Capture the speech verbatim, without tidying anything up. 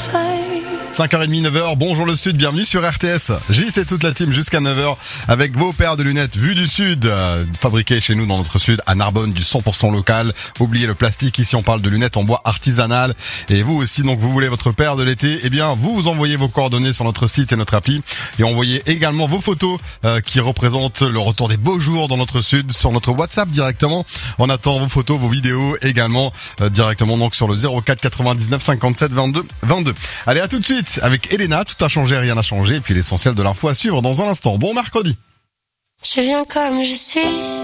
cinq heures trente, neuf heures, bonjour le Sud, bienvenue sur R T S. J, c'est toute la team jusqu'à neuf heures avec vos paires de lunettes vues du Sud, euh, fabriquées chez nous dans notre Sud, à Narbonne, du cent pour cent local. Oubliez le plastique, ici on parle de lunettes en bois artisanal. Et vous aussi, donc vous voulez votre paire de l'été, eh bien vous vous envoyez vos coordonnées sur notre site et notre appli. Et envoyez également vos photos euh, qui représentent le retour des beaux jours dans notre Sud sur notre WhatsApp directement. On attend vos photos, vos vidéos également euh, directement donc sur le zéro quatre quatre-vingt-dix-neuf cinquante-sept vingt-deux vingt-deux. Allez, à tout de suite avec Elena, tout a changé, rien n'a changé, et puis l'essentiel de l'info à suivre dans un instant. Bon mercredi. Je viens comme je suis.